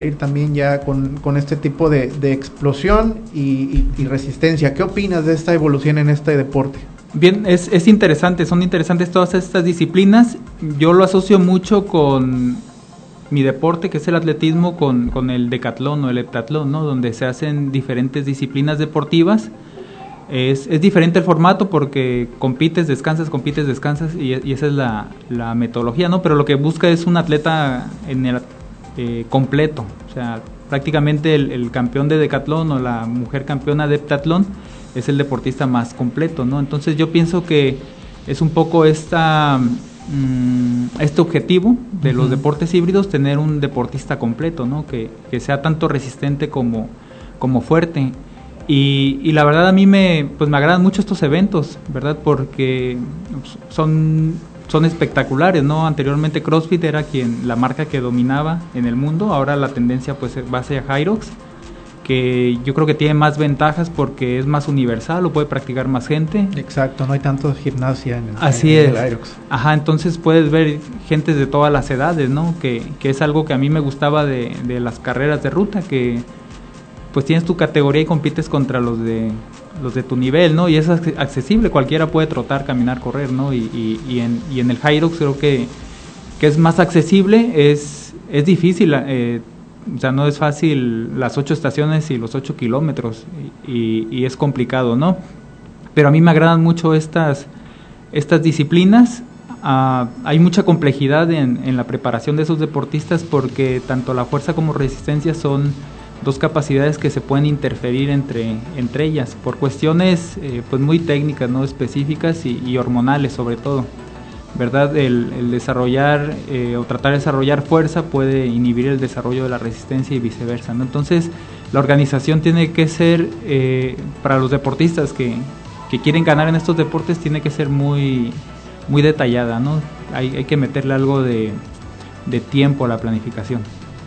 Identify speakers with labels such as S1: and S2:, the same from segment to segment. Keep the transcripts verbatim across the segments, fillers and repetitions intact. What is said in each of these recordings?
S1: ir también ya con, con este tipo de, de explosión y, y, y resistencia. ¿Qué opinas de esta evolución en este deporte?
S2: Bien, es, es interesante, son interesantes todas estas disciplinas. Yo lo asocio mucho con mi deporte, que es el atletismo, con, con el decatlón o el heptatlón, ¿no? Donde se hacen diferentes disciplinas deportivas. Es, es diferente el formato porque compites, descansas, compites, descansas y, y esa es la, la metodología, ¿no? Pero lo que busca es un atleta en el eh, completo, o sea, prácticamente el, el campeón de decatlón o la mujer campeona de heptatlón es el deportista más completo, ¿no? Entonces yo pienso que es un poco esta, mmm, este objetivo de uh-huh. los deportes híbridos, tener un deportista completo, ¿no? Que, que sea tanto resistente como, como fuerte. Y, y la verdad a mí me, pues me agradan mucho estos eventos, ¿verdad? Porque son, son espectaculares, ¿no? Anteriormente CrossFit era quien, la marca que dominaba en el mundo, ahora la tendencia pues va hacia Hyrox, que yo creo que tiene más ventajas porque es más universal, lo puede practicar más gente.
S1: Exacto, no hay tanto gimnasia en el,
S2: Así
S1: en
S2: es.
S1: el Hyrox.
S2: Ajá, entonces puedes ver gente de todas las edades, ¿no? Que, que es algo que a mí me gustaba de, de las carreras de ruta, que pues tienes tu categoría y compites contra los de los de tu nivel, ¿no? Y es accesible, cualquiera puede trotar, caminar, correr, ¿no? Y, y, y, en, y en el Hyrox creo que, que es más accesible, es, es difícil, eh, o sea, no es fácil las ocho estaciones y los ocho kilómetros, y, y es complicado, ¿no? Pero a mí me agradan mucho estas, estas disciplinas. Uh, hay mucha complejidad en, en la preparación de esos deportistas porque tanto la fuerza como resistencia son dos capacidades que se pueden interferir entre, entre ellas por cuestiones eh, pues muy técnicas, no específicas y, y hormonales sobre todo, ¿verdad? El, el desarrollar eh, o tratar de desarrollar fuerza puede inhibir el desarrollo de la resistencia y viceversa, ¿no? Entonces la organización tiene que ser, eh, para los deportistas que, que quieren ganar en estos deportes, tiene que ser muy, muy detallada, ¿no? Hay, hay que meterle algo de, de tiempo a la planificación.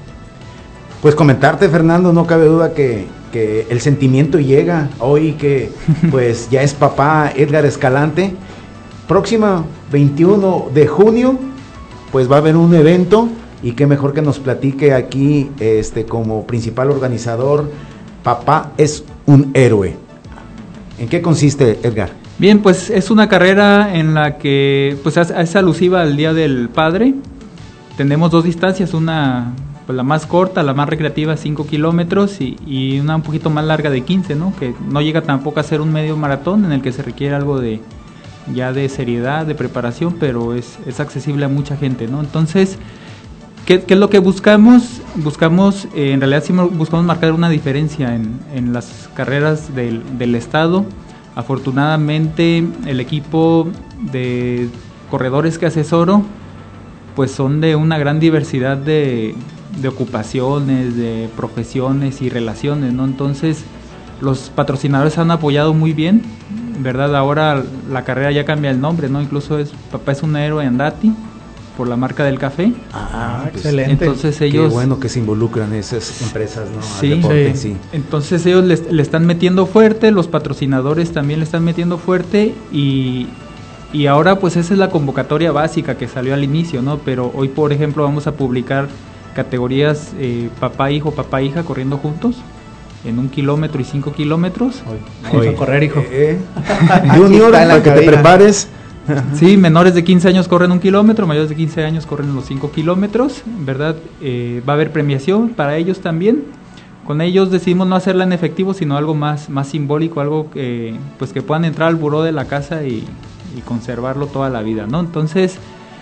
S3: Pues comentarte, Fernando, no cabe duda que, que el sentimiento llega hoy que pues ya es papá Edgar Escalante. Próxima veintiuno de junio pues va a haber un evento y qué mejor que nos platique aquí este como principal organizador. Papá es un héroe. ¿En qué consiste, Edgar?
S2: Bien, pues es una carrera en la que pues es alusiva al Día del Padre. Tenemos dos distancias, una pues la más corta, la más recreativa, cinco kilómetros y, y una un poquito más larga de quince, ¿no? Que no llega tampoco a ser un medio maratón en el que se requiere algo de ya de seriedad, de preparación, pero es, es accesible a mucha gente, ¿no? Entonces, ¿qué, qué es lo que buscamos? Buscamos, eh, en realidad sí buscamos marcar una diferencia en, en las carreras del, del estado. Afortunadamente, el equipo de corredores que asesoro, pues son de una gran diversidad de de ocupaciones, de profesiones y relaciones, ¿no? Entonces los patrocinadores han apoyado muy bien, ¿verdad? Ahora la carrera ya cambia el nombre, ¿no? Incluso es Papá es un héroe Andati por la marca del café.
S3: Ah, pues,
S1: excelente.
S2: Entonces ellos,
S3: qué bueno que se involucran esas empresas, ¿no?
S2: Sí,
S3: al deporte,
S2: sí.
S3: sí.
S2: Entonces ellos le, le están metiendo fuerte, los patrocinadores también le están metiendo fuerte y y ahora pues esa es la convocatoria básica que salió al inicio, ¿no? Pero hoy, por ejemplo, vamos a publicar categorías eh, papá, hijo, papá, hija corriendo juntos en un kilómetro y cinco kilómetros.
S1: Hoy, Hoy. a correr, hijo.
S3: Eh, eh. Junior, para que te prepares.
S2: Sí, menores de quince años corren un kilómetro, mayores de quince años corren los cinco kilómetros, ¿verdad? Eh, va a haber premiación para ellos también. Con ellos decidimos no hacerla en efectivo, sino algo más, más simbólico, algo que, pues que puedan entrar al buró de la casa y, y conservarlo toda la vida, ¿no? Entonces,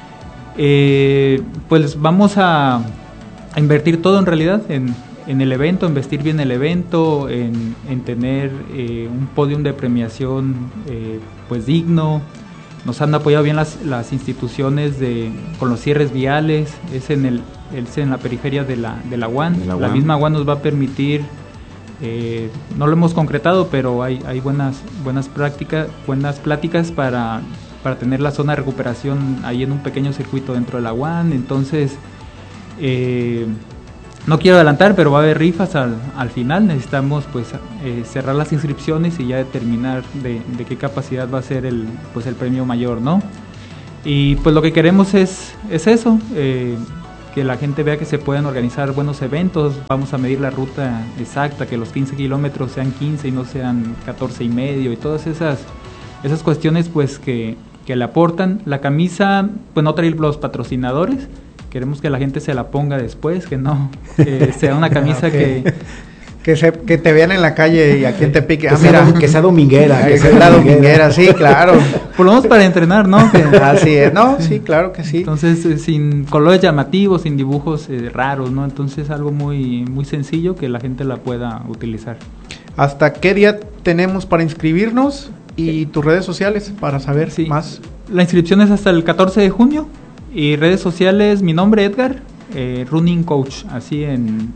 S2: eh, pues vamos a a invertir todo en realidad en, en el evento, en vestir bien el evento, en, en tener eh, un podium de premiación eh, pues digno. Nos han apoyado bien las, las instituciones de, con los cierres viales, es en, el, es en la periferia de la, de la U A N. La misma U A N nos va a permitir, eh, no lo hemos concretado, pero hay, hay buenas, buenas prácticas, buenas pláticas para, para tener la zona de recuperación ahí en un pequeño circuito dentro de la U A N. Entonces, Eh, no quiero adelantar, pero va a haber rifas al, al final. Necesitamos pues eh, cerrar las inscripciones y ya determinar de, de qué capacidad va a ser el pues el premio mayor, ¿no? Y pues lo que queremos es, es eso, eh, que la gente vea que se pueden organizar buenos eventos. Vamos a medir la ruta exacta, que los quince kilómetros sean quince y no sean catorce y medio, y todas esas, esas cuestiones pues que, que le aportan. La camisa, pues no trae los patrocinadores, queremos que la gente se la ponga después, que no que sea una camisa okay. que...
S1: Que, se, que te vean en la calle y a quien te pique.
S3: Ah, que mira, sea, que sea dominguera.
S1: Que sea dominguera, sí, claro.
S2: Por lo menos para entrenar, ¿no? Que,
S1: así es, no, sí, claro que sí.
S2: Entonces, eh, sin colores llamativos, sin dibujos eh, raros, ¿no? Entonces, algo muy, muy sencillo que la gente la pueda utilizar.
S1: ¿Hasta qué día tenemos para inscribirnos? Y tus redes sociales para saber sí. más.
S2: La inscripción es hasta el catorce de junio. Y redes sociales, mi nombre Edgar, eh, Running Coach, así en...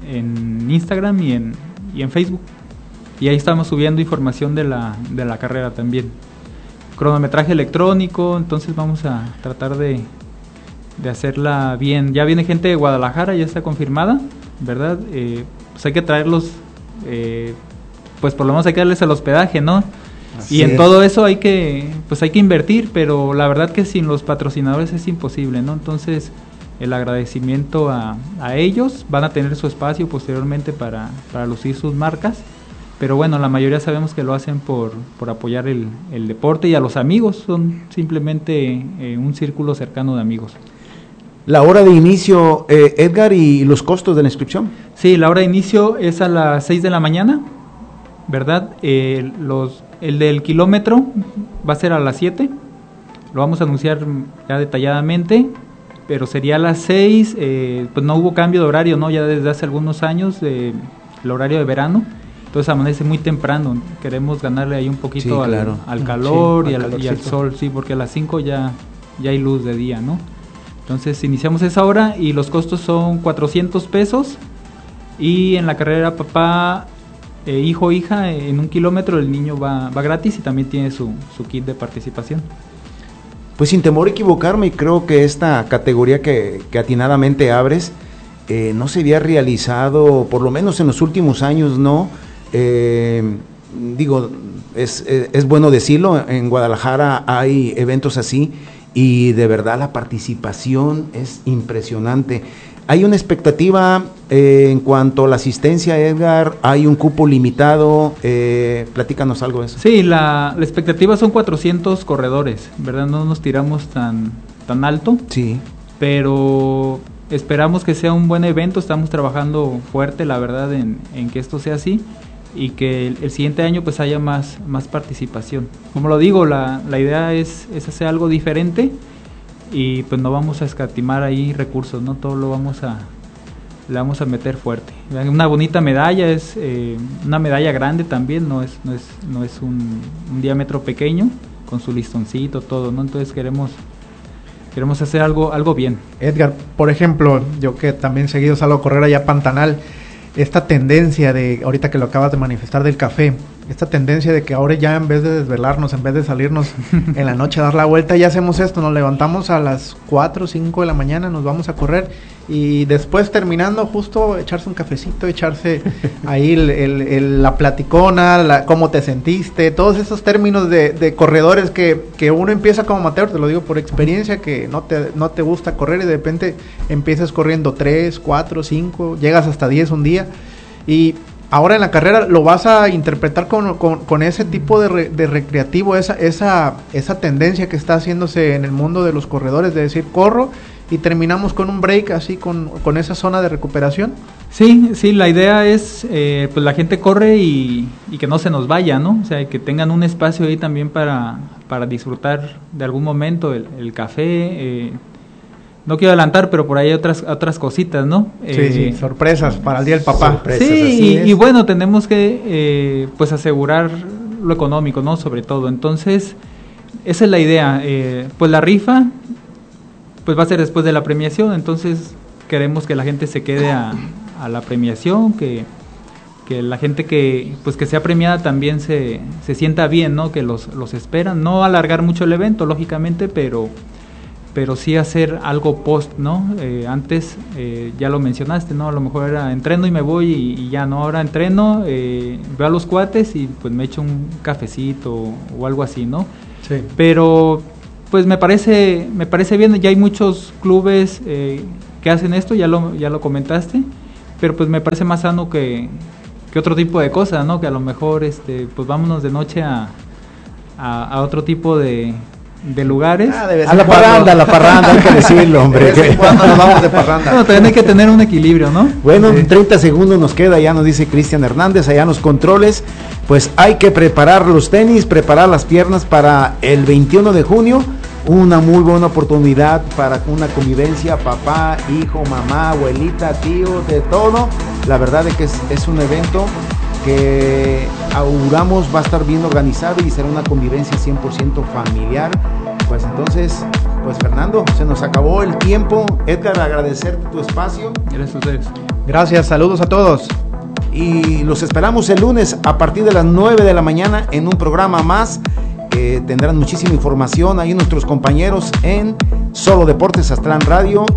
S2: en Instagram y en, y en Facebook, y ahí estamos subiendo información de la, de la carrera también, cronometraje electrónico. Entonces vamos a tratar de, de hacerla bien. Ya viene gente de Guadalajara, ya está confirmada, ¿verdad? Eh, pues hay que traerlos, eh, pues por lo menos hay que darles el hospedaje, ¿no? Así y en es. Todo eso hay que, pues hay que invertir, pero la verdad que sin los patrocinadores es imposible, ¿no? Entonces el agradecimiento a, a ellos, van a tener su espacio posteriormente para, para lucir sus marcas, pero bueno, la mayoría sabemos que lo hacen por, por apoyar el, el deporte, y a los amigos, son simplemente eh, un círculo cercano de amigos.
S3: La hora de inicio, eh, Edgar, y los costos de la inscripción.
S2: Sí, la hora de inicio es a las seis de la mañana, ¿verdad? Eh, los, el del kilómetro va a ser a las siete, lo vamos a anunciar ya detalladamente, pero sería a las seis, eh, pues no hubo cambio de horario, ¿no? Ya desde hace algunos años, eh, el horario de verano, entonces amanece muy temprano, queremos ganarle ahí un poquito sí, claro. al, al calor sí, y, al, y al sol, sí, porque a las cinco ya, ya hay luz de día, ¿no? Entonces iniciamos esa hora y los costos son cuatrocientos pesos, y en la carrera papá, eh, hijo, hija, eh, en un kilómetro el niño va, va gratis, y también tiene su, su kit de participación.
S3: Pues sin temor a equivocarme, creo que esta categoría que, que atinadamente abres eh, no se había realizado, por lo menos en los últimos años, ¿no? Eh, digo, es, es, es bueno decirlo, en Guadalajara hay eventos así y de verdad la participación es impresionante. ¿Hay una expectativa eh, en cuanto a la asistencia, Edgar? ¿Hay un cupo limitado? Eh, platícanos algo de eso.
S2: Sí, la, la expectativa son cuatrocientos corredores, ¿verdad? No nos tiramos tan, tan alto.
S3: Sí.
S2: Pero esperamos que sea un buen evento, estamos trabajando fuerte, la verdad, en, en que esto sea así, y que el, el siguiente año pues haya más, más participación. Como lo digo, la, la idea es, es hacer algo diferente, y pues no vamos a escatimar ahí recursos, no todo lo vamos a le vamos a meter fuerte. Una bonita medalla, es eh, una medalla grande también, no es no es no es un, un diámetro pequeño, con su listoncito, todo, ¿no? Entonces queremos queremos hacer algo algo bien.
S1: Edgar, por ejemplo, yo que también seguido salgo a correr allá a Pantanal, esta tendencia de, ahorita que lo acabas de manifestar, del café, esta tendencia de que ahora ya en vez de desvelarnos, en vez de salirnos en la noche a dar la vuelta, ya hacemos esto, nos levantamos a las cuatro o cinco de la mañana, nos vamos a correr, y después terminando justo echarse un cafecito, echarse ahí el, el, el, la platicona, la, cómo te sentiste, todos esos términos de, de corredores que, que uno empieza como amateur, te lo digo por experiencia, que no te, no te gusta correr y de repente empiezas corriendo tres, cuatro, cinco, llegas hasta diez un día, y ahora en la carrera lo vas a interpretar con, con, con ese tipo de, re, de recreativo, esa, esa, esa tendencia que está haciéndose en el mundo de los corredores, de decir, corro y terminamos con un break, así con, con esa zona de recuperación.
S2: Sí, sí, la idea es, eh, pues la gente corre y, y que no se nos vaya, ¿no? O sea, que tengan un espacio ahí también para, para disfrutar de algún momento el, el café. Eh, no quiero adelantar, pero por ahí hay otras, otras cositas, ¿no?
S1: Sí, eh, sí, sorpresas para el Día del Papá.
S2: Sorpresas, sí, y, y bueno, tenemos que, eh, pues asegurar lo económico, ¿no? Sobre todo, entonces, esa es la idea. Eh, pues la rifa, pues va a ser después de la premiación, entonces queremos que la gente se quede a, a la premiación, que, que la gente que pues que sea premiada también se, se sienta bien, ¿no? Que los, los esperan, no alargar mucho el evento, lógicamente, pero, pero sí hacer algo post, ¿no? Eh, antes, eh, ya lo mencionaste, ¿no? A lo mejor era entreno y me voy y, y ya, ¿no? Ahora entreno, eh, veo a los cuates y pues me echo un cafecito o, o algo así, ¿no?
S1: Sí.
S2: Pero pues me parece me parece bien, ya hay muchos clubes eh, que hacen esto, ya lo, ya lo comentaste, pero pues me parece más sano que, que otro tipo de cosas, ¿no? Que a lo mejor, este, pues vámonos de noche a, a, a otro tipo de, de lugares.
S3: Ah, de a la parranda, a la parranda, hay que decirlo, hombre.
S1: De vez en cuando nos vamos de parranda.
S2: No, también hay que tener un equilibrio, ¿no?
S3: Bueno,
S1: Sí.
S3: treinta segundos nos queda, ya nos dice Cristian Hernández, allá en los controles. Pues hay que preparar los tenis, preparar las piernas para el veintiuno de junio. Una muy buena oportunidad para una convivencia, papá, hijo, mamá, abuelita, tío, de todo. La verdad es que es, es un evento que auguramos va a estar bien organizado y será una convivencia cien por ciento familiar. Pues entonces, pues Fernando, se nos acabó el tiempo. Edgar, agradecerte tu espacio.
S2: Gracias a ustedes.
S1: Gracias, saludos a todos.
S3: Y los esperamos el lunes a partir de las nueve de la mañana en un programa más. Que tendrán muchísima información ahí nuestros compañeros en Solo Deportes Aztlán Radio.